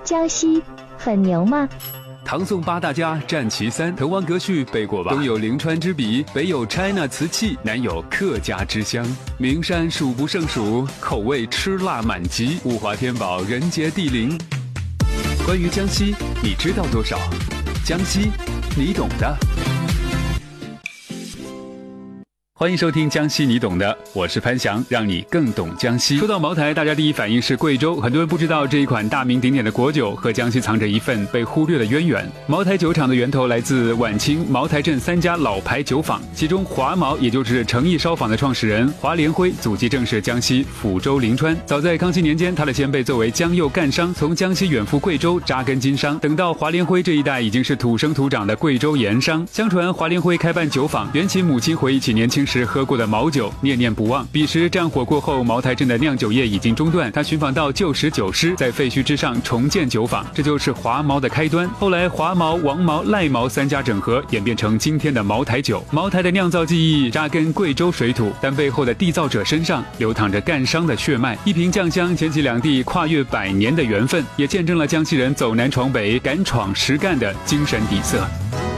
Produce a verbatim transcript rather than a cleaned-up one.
江西很牛吗？ 唐宋八大家占其三，滕王阁序背过吧？东有临川之笔，北有 China 瓷器，南有客家之乡，名山数不胜数，口味吃辣满级，物华天宝，人杰地灵。关于江西，你知道多少？江西，你懂的。欢迎收听江西你懂的，我是潘翔，让你更懂江西。说到茅台，大家第一反应是贵州，很多人不知道这一款大名鼎鼎的果酒和江西藏着一份被忽略的渊源。茅台酒厂的源头来自晚清茅台镇三家老牌酒坊，其中华茅也就是诚意烧坊的创始人华连辉，祖籍正是江西抚州临川。早在康熙年间，他的先辈作为江右干商，从江西远赴贵州扎根经商。等到华连辉这一代，已经是土生土长的贵州盐商。相传华连辉开办酒坊，缘其母亲回忆起年轻时喝过的茅酒，念念不忘。彼时战火过后，茅台镇的酿酒业已经中断，他寻访到旧时酒师，在废墟之上重建酒坊，这就是华茅的开端。后来华茅、王茅、赖茅三家整合，演变成今天的茅台酒。茅台的酿造技艺扎根贵州水土，但背后的缔造者身上流淌着干商的血脉。一瓶酱香牵起两地跨越百年的缘分，也见证了江西人走南闯北、敢闯实干的精神底色。